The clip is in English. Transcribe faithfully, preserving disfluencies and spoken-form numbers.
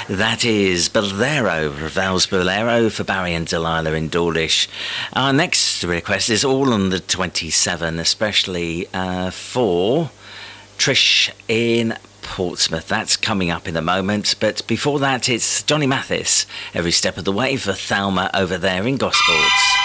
That is Bolero, Ravel's Bolero for Barry and Delilah in Dawlish. Our next request is all on the twenty-seven, especially uh, for Trish in Portsmouth. That's coming up in a moment. But before that, it's Johnny Mathis, Every Step of the Way for Thelma over there in Gosports.